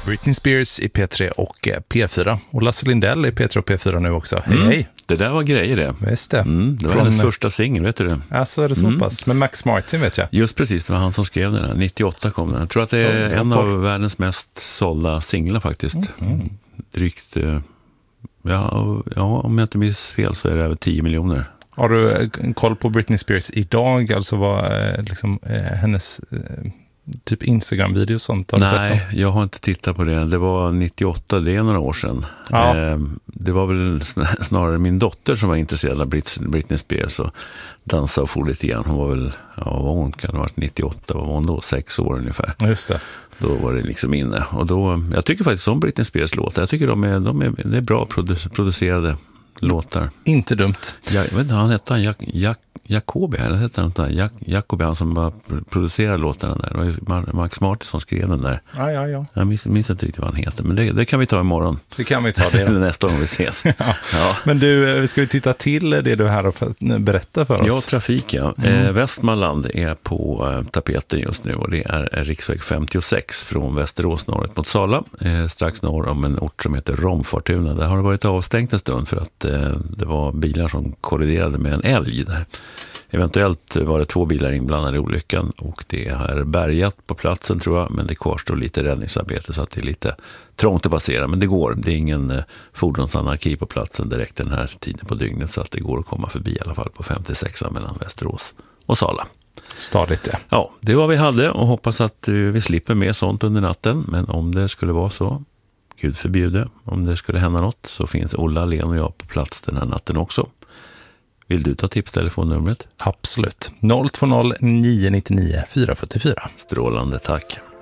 Britney Spears i P3 och P4. Och Lasse Lindell i P3 och P4 nu också. Hej, hej. Det där var grejer det. Visst det. Det var hennes första singel, vet du det? Alltså är det så pass. Men Max Martin vet jag. Just precis, det var han som skrev den här. 98 kom den. Jag tror att det är en av världens mest sålda singlar faktiskt. Drygt, om jag inte minns fel så är det över 10 miljoner. Har du en koll på Britney Spears idag? Alltså vad liksom, hennes typ Instagram-video och sånt? Har du sett dem? Jag har inte tittat på det. Det var 98, det är några år sedan. Ja. Det var väl snarare min dotter som var intresserad av Britney Spears och dansade och for lite grann. Hon var väl, vad hon kan ha varit 98, vad var hon då? 6 år ungefär. Just det. Då var det liksom inne. Och då, jag tycker faktiskt om Britney Spears låtar. Jag tycker det är bra producerade låtar. Inte dumt. Jag vet inte, han hette Jacobi, eller hette han inte? Jacobi, han som bara producerade låtarna där. Det var Max Martin som skrev den där. Ja. Jag minns inte riktigt vad han heter, men det kan vi ta imorgon. Det kan vi ta det. Eller nästa gång vi ses. Ja. Men du, ska vi titta till det du här har berättat för oss? Ja, trafik, ja. Västmanland är på tapeten just nu och det är riksväg 56 från Västerås norrut mot Sala. Strax norr om en ort som heter Romfortuna. Där har det varit avstängt en stund för att det var bilar som kolliderade med en älg där. Eventuellt var det 2 bilar inblandade i olyckan och det är bärgat på platsen tror jag, men det kvarstår lite räddningsarbete så att det är lite trångt att passera, men det går. Det är ingen fordonsanarki på platsen direkt den här tiden på dygnet så att det går att komma förbi i alla fall på 56 mellan Västerås och Sala. Stadigt det. Ja, det var vi hade och hoppas att vi slipper mer sånt under natten, men om det skulle vara så, Gud förbjude, om det skulle hända något så finns Ola, Len och jag på plats den här natten också. Vill du ta tipstelefonnumret? Absolut. 020 999 444. Strålande, tack.